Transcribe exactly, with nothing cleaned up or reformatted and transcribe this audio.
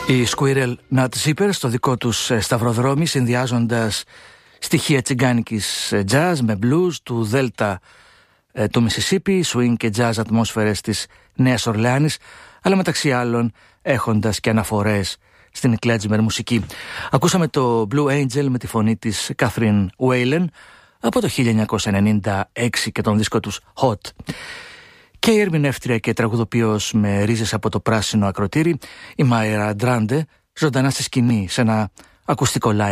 Οι Squirrel Nut Zippers στο δικό τους σταυροδρόμι, συνδυάζοντας στοιχεία τσιγκάνικης jazz με blues του Δέλτα του Μισισίπι, swing και jazz ατμόσφαιρες της Νέας Ορλεάνης, αλλά μεταξύ άλλων έχοντας και αναφορές στην κλέτσμερ μουσική. Ακούσαμε το Blue Angel με τη φωνή της Catherine Whalen από το χίλια εννιακόσια ενενήντα έξι και τον δίσκο τους Hot. Και η ερμηνεύτρια και τραγουδοποιός με ρίζες από το πράσινο ακροτήρι, η Μάιρα Ντράντε, ζωντανά στη σκηνή σε ένα ακουστικό live